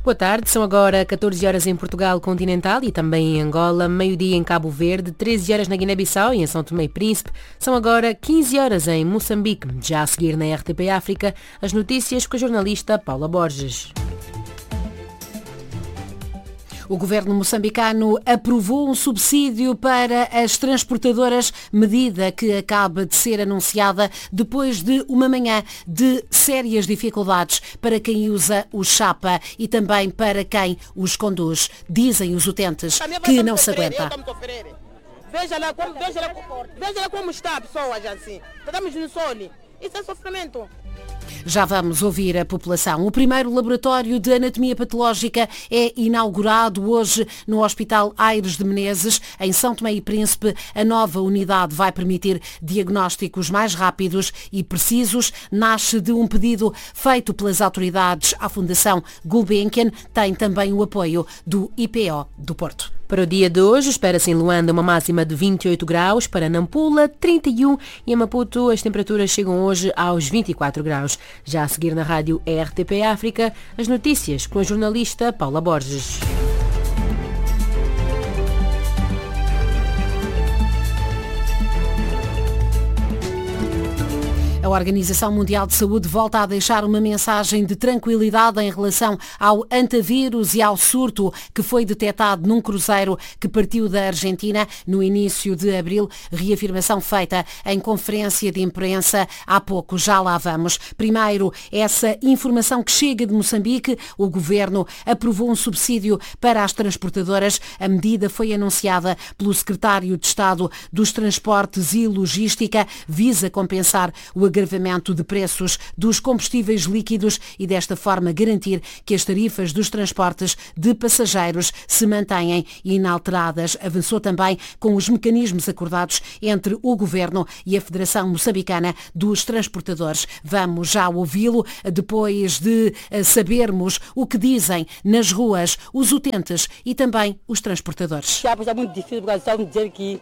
Boa tarde, são agora 14 horas em Portugal continental e também em Angola, meio-dia em Cabo Verde, 13 horas na Guiné-Bissau e em São Tomé e Príncipe. São agora 15 horas em Moçambique. Já a seguir na RTP África, as notícias com a jornalista Paula Borges. O governo moçambicano aprovou um subsídio para as transportadoras, medida que acaba de ser anunciada depois de uma manhã de sérias dificuldades para quem usa o chapa e também para quem os conduz. Dizem os utentes que não se aguenta. Veja lá como está a pessoa já assim. Estamos no sol. Isso é sofrimento. Já vamos ouvir a população. O primeiro laboratório de anatomia patológica é inaugurado hoje no Hospital Aires de Menezes, em São Tomé e Príncipe. A nova unidade vai permitir diagnósticos mais rápidos e precisos. Nasce de um pedido feito pelas autoridades à Fundação Gulbenkian. Tem também o apoio do IPO do Porto. Para o dia de hoje, espera-se em Luanda uma máxima de 28 graus, para Nampula 31 e em Maputo as temperaturas chegam hoje aos 24 graus. Já a seguir na rádio RTP África, as notícias com a jornalista Paula Borges. A Organização Mundial de Saúde volta a deixar uma mensagem de tranquilidade em relação ao antavírus e ao surto que foi detectado num cruzeiro que partiu da Argentina no início de abril. Reafirmação feita em conferência de imprensa há pouco. Já lá vamos. Primeiro, essa informação que chega de Moçambique. O governo aprovou um subsídio para as transportadoras. A medida foi anunciada pelo secretário de Estado dos Transportes e Logística. Visa compensar o agravamento de preços dos combustíveis líquidos e desta forma garantir que as tarifas dos transportes de passageiros se mantenham inalteradas. Avançou também com os mecanismos acordados entre o Governo e a Federação Moçambicana dos Transportadores. Vamos já ouvi-lo depois de sabermos o que dizem nas ruas os utentes e também os transportadores. Já é muito difícil porque estamos dizendo que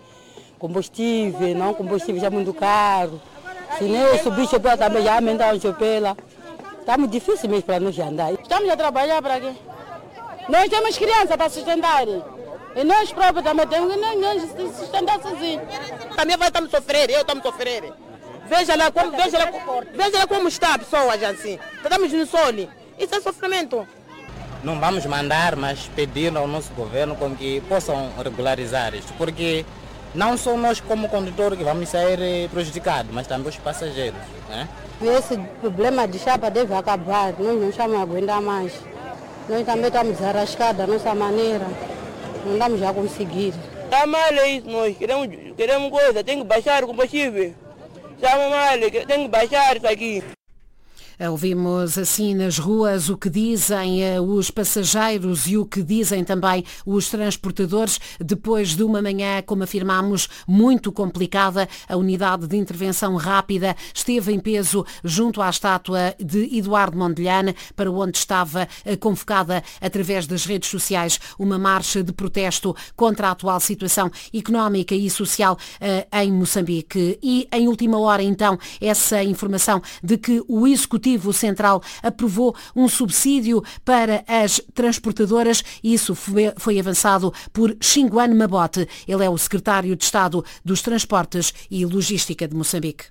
combustível já é muito caro. Se nem subir chopela também já aumentaram chopela. Está muito difícil mesmo para nós andar. Estamos a trabalhar para quê? Nós temos crianças para sustentar. E nós próprios também temos que sustentar sozinhos. Também vai estar a sofrer, eu estou a sofrer. Veja lá como está a pessoa já assim. Estamos no sol. Isso é sofrimento. Não vamos mandar, mas pedir ao nosso governo com que possam regularizar isto. Porque não só nós como condutor que vamos sair prejudicados, mas também os passageiros. Né? Esse problema de chapa deve acabar, nós não estamos a aguentar mais. Nós também estamos arrascados da nossa maneira, não estamos a conseguir. Está mal isso, nós queremos coisa, tem que baixar o combustível. Está mal, tem que baixar isso aqui. Ouvimos assim nas ruas o que dizem os passageiros e o que dizem também os transportadores. Depois de uma manhã, como afirmámos, muito complicada, a unidade de intervenção rápida esteve em peso junto à estátua de Eduardo Mondlane, para onde estava convocada através das redes sociais uma marcha de protesto contra a atual situação económica e social em Moçambique. E em última hora, então, essa informação de que o Executivo Central aprovou um subsídio para as transportadoras. Isso foi avançado por Xinguane Mabote. Ele é o secretário de Estado dos Transportes e Logística de Moçambique.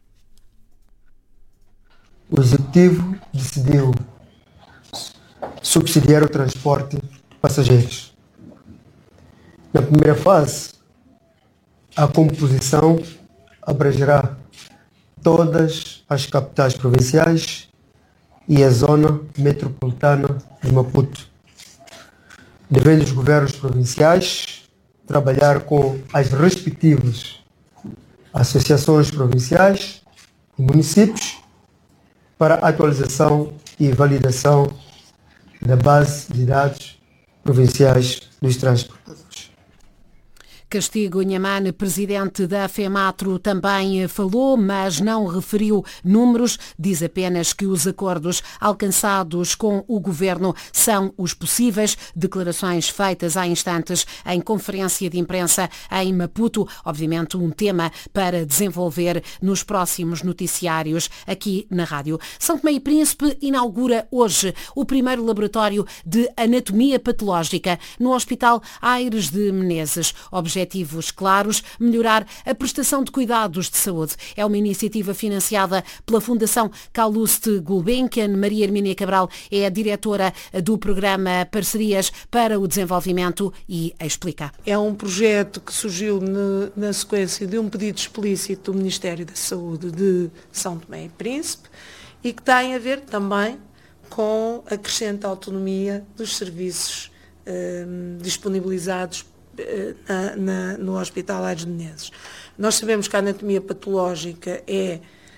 O Executivo decidiu subsidiar o transporte de passageiros. Na primeira fase, a composição abrangerá todas as capitais provinciais e a zona metropolitana de Maputo, devendo os governos provinciais trabalhar com as respectivas associações provinciais e municípios para a atualização e validação da base de dados provinciais dos transportadores. Castigo Inhamane, presidente da FEMATRO, também falou, mas não referiu números. Diz apenas que os acordos alcançados com o governo são os possíveis. Declarações feitas há instantes em conferência de imprensa em Maputo. Obviamente um tema para desenvolver nos próximos noticiários aqui na rádio. São Tomé e Príncipe inaugura hoje o primeiro laboratório de anatomia patológica no Hospital Aires de Menezes. Objetivos claros: melhorar a prestação de cuidados de saúde. É uma iniciativa financiada pela Fundação Calouste Gulbenkian. Maria Hermínia Cabral é a diretora do programa Parcerias para o Desenvolvimento e explica. É um projeto que surgiu na sequência de um pedido explícito do Ministério da Saúde de São Tomé e Príncipe e que tem a ver também com a crescente autonomia dos serviços disponibilizados no Hospital Aires de Menezes. Nós sabemos que a anatomia patológica é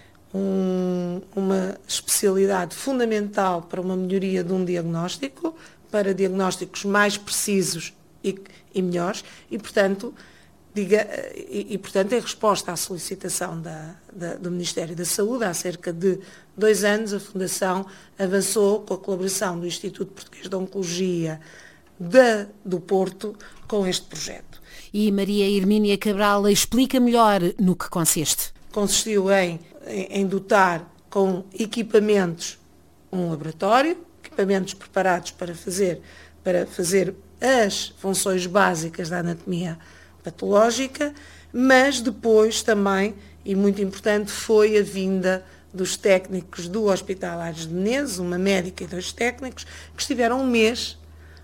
uma especialidade fundamental para uma melhoria de um diagnóstico, para diagnósticos mais precisos e melhores, e portanto em resposta à solicitação do Ministério da Saúde, há cerca de 2 anos, a Fundação avançou com a colaboração do Instituto Português de Oncologia do Porto com este projeto. E Maria Hermínia Cabral explica melhor no que consiste. Consistiu em dotar com equipamentos um laboratório, equipamentos preparados para fazer as funções básicas da anatomia patológica, mas depois também, e muito importante, foi a vinda dos técnicos do Hospital Aires de Menezes, uma médica e 2 técnicos, que estiveram um mês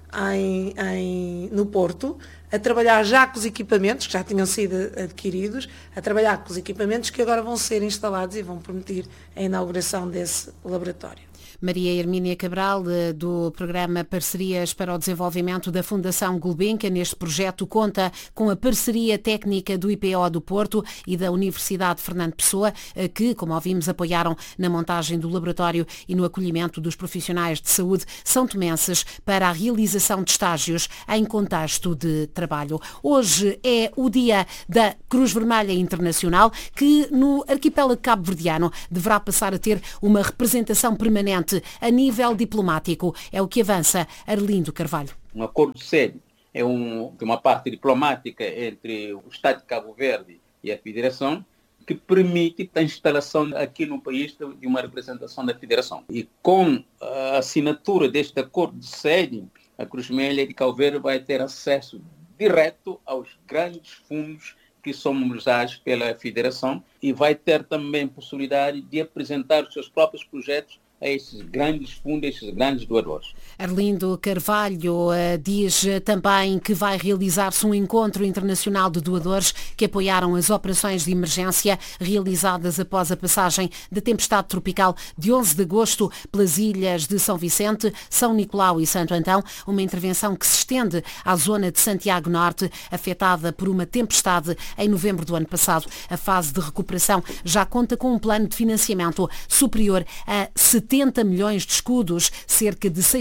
no Porto, a trabalhar já com os equipamentos, que já tinham sido adquiridos, a trabalhar com os equipamentos que agora vão ser instalados e vão permitir a inauguração desse laboratório. Maria Hermínia Cabral, do programa Parcerias para o Desenvolvimento da Fundação Gulbenkian. Este projeto conta com a parceria técnica do IPO do Porto e da Universidade Fernando Pessoa, que, como ouvimos, apoiaram na montagem do laboratório e no acolhimento dos profissionais de saúde são tomenses para a realização de estágios em contexto de trabalho. Hoje é o dia da Cruz Vermelha Internacional, que no arquipélago cabo-verdiano deverá passar a ter uma representação permanente a nível diplomático. É o que avança Arlindo Carvalho. Um acordo sério é uma parte diplomática entre o Estado de Cabo Verde e a Federação que permite a instalação aqui no país de uma representação da Federação. E com a assinatura deste acordo de sede, a Cruz Vermelha de Cabo Verde vai ter acesso direto aos grandes fundos que são mobilizados pela Federação e vai ter também possibilidade de apresentar os seus próprios projetos a esses grandes fundos, a esses grandes doadores. Arlindo Carvalho diz também que vai realizar-se um encontro internacional de doadores que apoiaram as operações de emergência realizadas após a passagem da tempestade tropical de 11 de agosto pelas ilhas de São Vicente, São Nicolau e Santo Antão, uma intervenção que se estende à zona de Santiago Norte, afetada por uma tempestade em novembro do ano passado. A fase de recuperação já conta com um plano de financiamento superior a 70 milhões de escudos, cerca de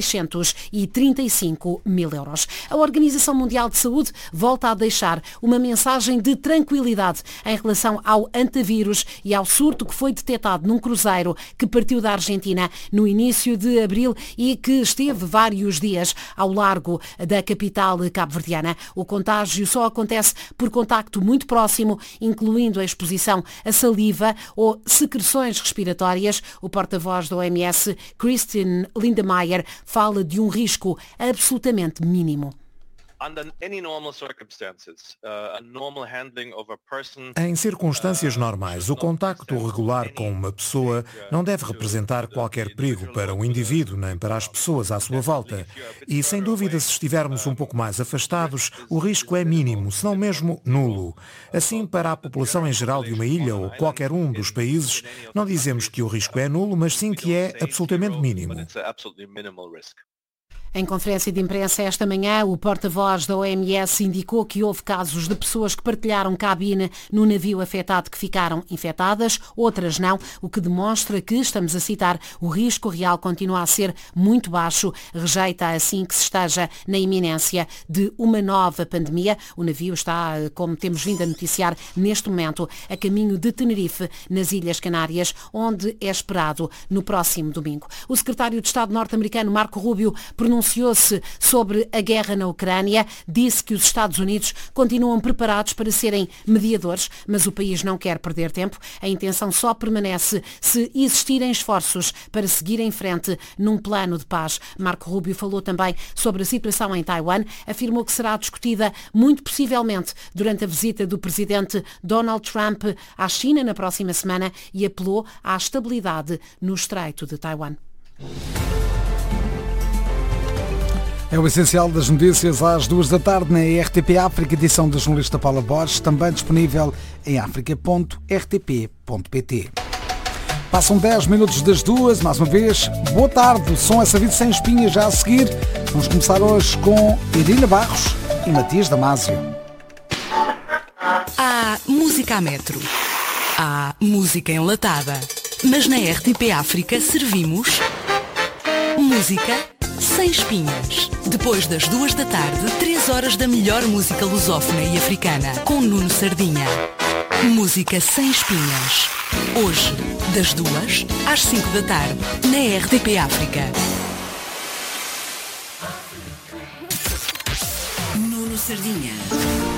635 mil euros. A Organização Mundial de Saúde volta a deixar uma mensagem de tranquilidade em relação ao antavírus e ao surto que foi detectado num cruzeiro que partiu da Argentina no início de abril e que esteve vários dias ao largo da capital cabo-verdiana. O contágio só acontece por contacto muito próximo, incluindo a exposição a saliva ou secreções respiratórias. O porta-voz da OMS, Christine Lindemeyer, fala de um risco absolutamente mínimo. Em circunstâncias normais, o contacto regular com uma pessoa não deve representar qualquer perigo para o indivíduo nem para as pessoas à sua volta. E, sem dúvida, se estivermos um pouco mais afastados, o risco é mínimo, se não mesmo nulo. Assim, para a população em geral de uma ilha ou qualquer um dos países, não dizemos que o risco é nulo, mas sim que é absolutamente mínimo. Em conferência de imprensa esta manhã, o porta-voz da OMS indicou que houve casos de pessoas que partilharam cabine no navio afetado que ficaram infectadas, outras não, o que demonstra que, estamos a citar, o risco real continua a ser muito baixo. Rejeita assim que se esteja na iminência de uma nova pandemia. O navio está, como temos vindo a noticiar neste momento, a caminho de Tenerife, nas Ilhas Canárias, onde é esperado no próximo domingo. O secretário de Estado norte-americano Marco Rubio pronunciou-se sobre a guerra na Ucrânia, disse que os Estados Unidos continuam preparados para serem mediadores, mas o país não quer perder tempo. A intenção só permanece se existirem esforços para seguir em frente num plano de paz. Marco Rubio falou também sobre a situação em Taiwan, afirmou que será discutida muito possivelmente durante a visita do presidente Donald Trump à China na próxima semana e apelou à estabilidade no Estreito de Taiwan. É o essencial das notícias às 14h na RTP África, edição da jornalista Paula Borges, também disponível em africa.rtp.pt. Passam 10 minutos das 2, mais uma vez, boa tarde, o som é sabido sem espinha já a seguir. Vamos começar hoje com Irina Barros e Matias Damasio. Há música a metro, há música enlatada, mas na RTP África servimos música sem espinhas. Depois das 2 da tarde, 3 horas da melhor música lusófona e africana, com Nuno Sardinha. Música sem espinhas. Hoje, das 2 às 5 da tarde, na RTP África. Nuno Sardinha.